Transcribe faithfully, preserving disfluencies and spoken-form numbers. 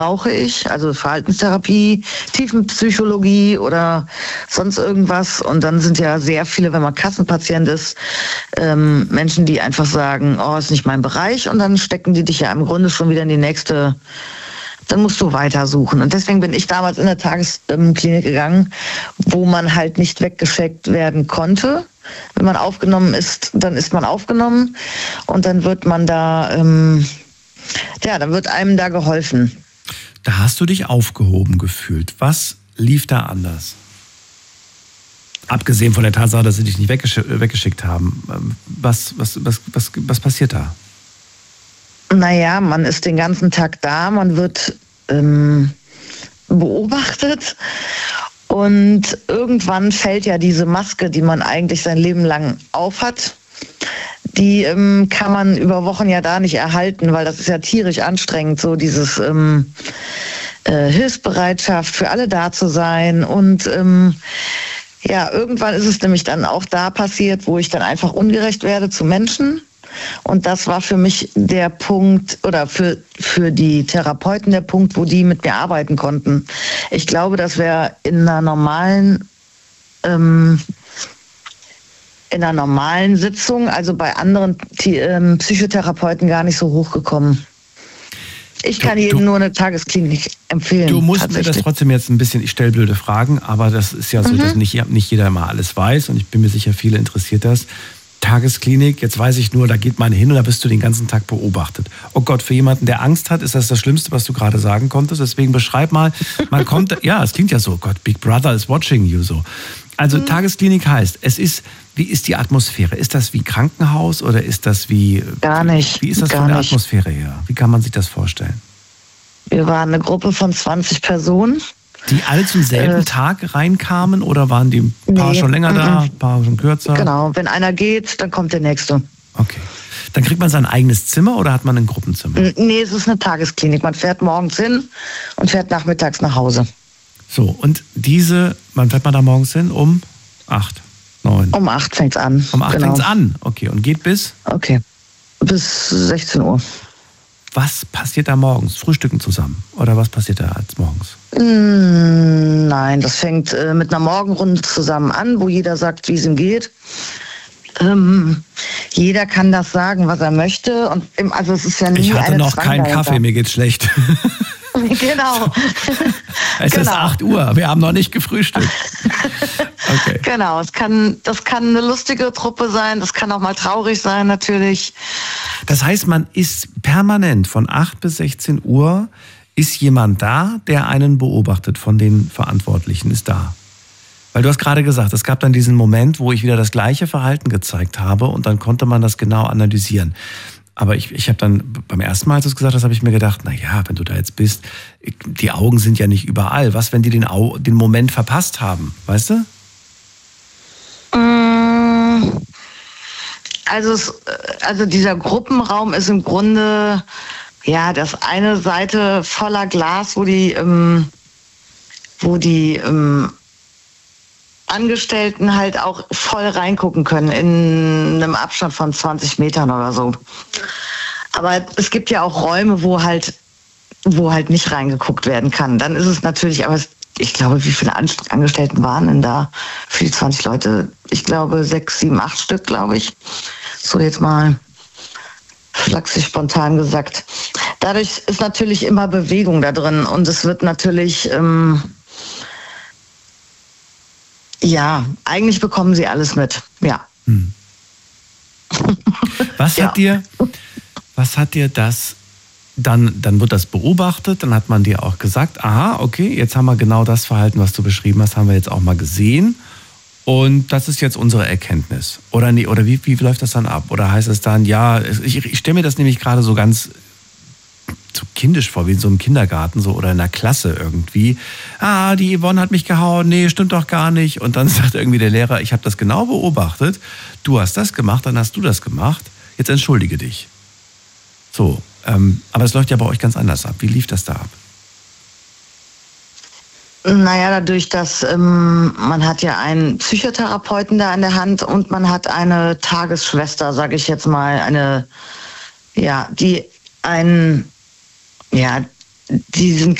brauche ich, also Verhaltenstherapie, Tiefenpsychologie oder sonst irgendwas. Und dann sind ja sehr viele, wenn man Kassenpatient ist, ähm, Menschen, die einfach sagen, oh, ist nicht mein Bereich. Und dann stecken die dich ja im Grunde schon wieder in die nächste, dann musst du weitersuchen. Und deswegen bin ich damals in der Tagesklinik gegangen, wo man halt nicht weggeschickt werden konnte. Wenn man aufgenommen ist, dann ist man aufgenommen und dann wird man da, ähm, ja, dann wird einem da geholfen. Da hast du dich aufgehoben gefühlt. Was lief da anders? Abgesehen von der Tatsache, dass sie dich nicht weggesch- weggeschickt haben. Was, was, was, was, was passiert da? Naja, man ist den ganzen Tag da, man wird ähm, beobachtet und irgendwann fällt ja diese Maske, die man eigentlich sein Leben lang aufhat, die ähm, kann man über Wochen ja da nicht erhalten, weil das ist ja tierisch anstrengend, so dieses ähm, äh, Hilfsbereitschaft für alle da zu sein. Und ähm, ja, irgendwann ist es nämlich dann auch da passiert, wo ich dann einfach ungerecht werde zu Menschen. Und das war für mich der Punkt, oder für, für die Therapeuten der Punkt, wo die mit mir arbeiten konnten. Ich glaube, das wäre in einer normalen ähm, in einer normalen Sitzung, also bei anderen die, ähm, Psychotherapeuten gar nicht so hochgekommen. Ich kann du, jedem du, nur eine Tagesklinik empfehlen. Du musst mir das trotzdem jetzt ein bisschen, ich stelle blöde Fragen, aber das ist ja so, mhm. dass nicht, nicht jeder immer alles weiß und ich bin mir sicher, viele interessiert das. Tagesklinik, jetzt weiß ich nur, da geht man hin und da bist du den ganzen Tag beobachtet. Oh Gott, für jemanden, der Angst hat, ist das das Schlimmste, was du gerade sagen konntest. Deswegen beschreib mal, man kommt, ja, es klingt ja so, Gott, Big Brother is watching you so. Also mhm. Tagesklinik heißt, es ist, wie ist die Atmosphäre? Ist das wie Krankenhaus oder ist das wie... Gar nicht. Wie ist das gar von der nicht. Atmosphäre her? Wie kann man sich das vorstellen? Wir waren eine Gruppe von zwanzig Personen. Die alle zum selben äh, Tag reinkamen oder waren die ein paar nee, schon länger da, ein paar schon kürzer? Genau, wenn einer geht, dann kommt der Nächste. Okay. Dann kriegt man sein eigenes Zimmer oder hat man ein Gruppenzimmer? Nee, es ist eine Tagesklinik. Man fährt morgens hin und fährt nachmittags nach Hause. So, und diese, wann fährt man da morgens hin? Um acht, neun? Um acht fängt's an. Um acht genau. fängt's an, okay. Und geht bis? Okay, bis sechzehn Uhr. Was passiert da morgens? Frühstücken zusammen? Oder was passiert da als morgens? Nein, das fängt äh, mit einer Morgenrunde zusammen an, wo jeder sagt, wie es ihm geht. Ähm, jeder kann das sagen, was er möchte. Und im, also es ist ja nie ich hatte eine noch Zwang keinen dahinter. Kaffee, mir geht's schlecht. Genau. Es genau. ist acht Uhr, wir haben noch nicht gefrühstückt. Okay. Genau, es kann, das kann eine lustige Truppe sein, das kann auch mal traurig sein natürlich. Das heißt, man ist permanent von acht bis sechzehn Uhr, ist jemand da, der einen beobachtet von den Verantwortlichen, ist da. Weil du hast gerade gesagt, es gab dann diesen Moment, wo ich wieder das gleiche Verhalten gezeigt habe und dann konnte man das genau analysieren. Aber ich, ich habe dann beim ersten Mal, als du es gesagt hast, habe ich mir gedacht, na ja, wenn du da jetzt bist, die Augen sind ja nicht überall. Was, wenn die den, Au- den Moment verpasst haben, weißt du? Also, es, also dieser Gruppenraum ist im Grunde, ja, das eine Seite voller Glas, wo die, ähm, wo die ähm, Angestellten halt auch voll reingucken können in einem Abstand von zwanzig Metern oder so. Aber es gibt ja auch Räume, wo halt, wo halt nicht reingeguckt werden kann. Dann ist es natürlich, aber es, ich glaube, wie viele Angestellten waren denn da für die zwanzig Leute? Ich glaube sechs, sieben, acht Stück, glaube ich. So jetzt mal flachsig spontan gesagt. Dadurch ist natürlich immer Bewegung da drin und es wird natürlich, ähm, ja, eigentlich bekommen sie alles mit, ja. Hm. Was ja. hat dir, was hat dir das, dann, dann wird das beobachtet, dann hat man dir auch gesagt, aha, okay, jetzt haben wir genau das Verhalten, was du beschrieben hast, haben wir jetzt auch mal gesehen und das ist jetzt unsere Erkenntnis. Oder nee, oder wie, wie läuft das dann ab? Oder heißt es dann, ja, ich, ich stelle mir das nämlich gerade so ganz so kindisch vor, wie in so einem Kindergarten so oder in einer Klasse irgendwie. Ah, die Yvonne hat mich gehauen, nee, stimmt doch gar nicht. Und dann sagt irgendwie der Lehrer, ich habe das genau beobachtet, du hast das gemacht, dann hast du das gemacht, jetzt entschuldige dich. So, ähm, aber es läuft ja bei euch ganz anders ab. Wie lief das da ab? Naja, dadurch, dass ähm, man hat ja einen Psychotherapeuten da an der Hand und man hat eine Tagesschwester, sage ich jetzt mal, eine, ja, die einen, ja, diesen